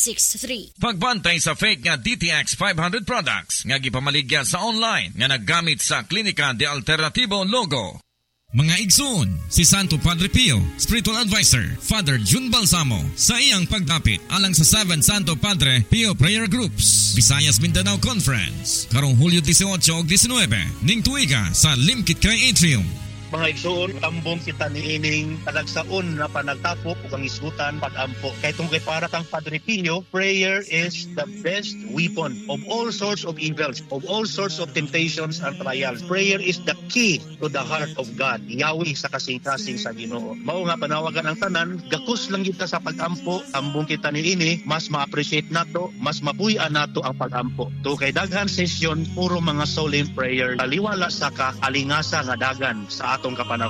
0917-938-5563. Pagbantay sa fake nga DTX 500 products nga gipamaligya sa online nga naggamit sa Klinika de Alternativo logo. Mga igsoon, si Santo Padre Pio, Spiritual Advisor, Father Jun Balsamo, sa iyang pagdapit alang sa 7 Santo Padre Pio Prayer Groups, Visayas Mindanao Conference, karong Hulyo 18 ug 19, ning tuiga sa Limkitcay Atrium. Mga igsoon, tambong kita ni ining talagsaon na panagtapok ug ang isgutan pag-ampo. Kay tungkay para kang Padre Pio, prayer is the best weapon of all sorts of evils, of all sorts of temptations and trials. Prayer is the key to the heart of God. Yawi sa kasing-kasing sa Ginoo. Mao nga panawagan ang tanan, gakus lang kita sa pag-ampo, tambong kita ni ini, mas ma-appreciate nato, mas mapuy-an nato ang pag-ampo. To kay daghan session, puro mga solemn prayer. Taliwala sa ka alingasa nga dagan sa atong kapanahon.